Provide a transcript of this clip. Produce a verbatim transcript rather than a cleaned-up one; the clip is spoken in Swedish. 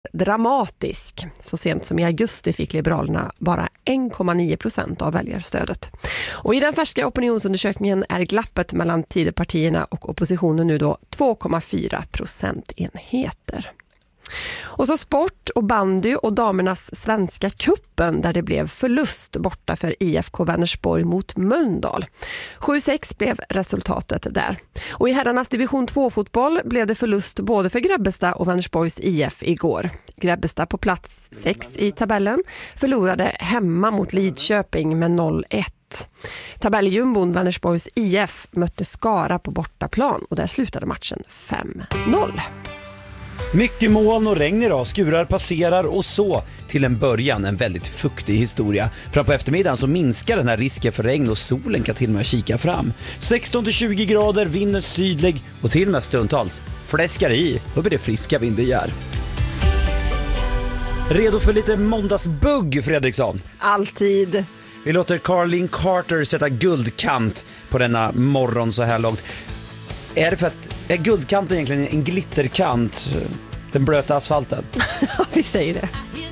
dramatisk. Så sent som i augusti fick Liberalerna bara en komma nio procent av väljarstödet. Och i den färska opinionsundersökningen är glappet mellan Tidöpartierna och oppositionen nu då två komma fyra procentenheter. Och så sport och bandy och damernas svenska kuppen där det blev förlust borta för I F K Vänersborg mot Mölndal. sju sex blev resultatet där. Och i herrarnas division två-fotboll blev det förlust både för Grebbestad och Vänersborgs I F igår. Grebbestad på plats sex i tabellen förlorade hemma mot Lidköping med noll ett. Tabelljumbon Vänersborgs I F mötte Skara på bortaplan och där slutade matchen fem noll. Mycket moln och regn idag, skurar passerar och så till en början en väldigt fuktig historia. Fram på eftermiddagen så minskar den här risken för regn och solen kan till och med kika fram. sexton till tjugo grader, vinden sydlig och till och med stundtals fläskar i, då blir det friska vindbyar. Redo för lite måndagsbugg, Fredriksson? Alltid. Vi låter Carlin Carter sätta guldkant på denna morgon så här långt. Är det för att är guldkanten egentligen en glitterkant, den blöta asfalten? Ja, vi säger det.